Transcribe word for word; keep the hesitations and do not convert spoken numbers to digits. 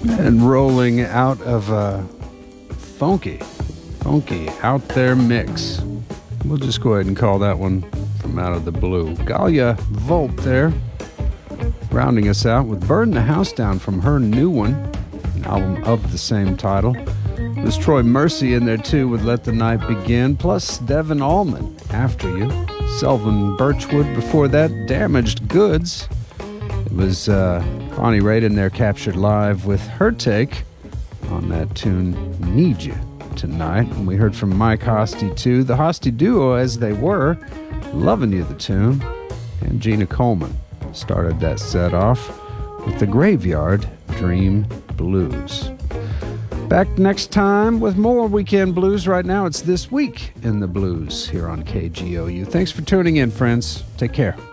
And rolling out of a funky, funky out there mix. We'll just go ahead and call that one from out of the blue. Galia Volt there, rounding us out with Burn the House Down from her new one, an album of the same title. There's Troy Mercy in there too with Let the Night Begin, plus Devin Allman, After You. Selvin Birchwood before that, Damaged Goods. It was uh, Bonnie Raitt in there captured live with her take on that tune, Need You Tonight. And we heard from Mike Hosty too, the Hosty Duo as they were, Loving You the tune. And Gina Coleman started that set off with the Graveyard Dream Blues. Back next time with more Weekend Blues. Right now it's This Week in the Blues here on K G O U. Thanks for tuning in, friends. Take care.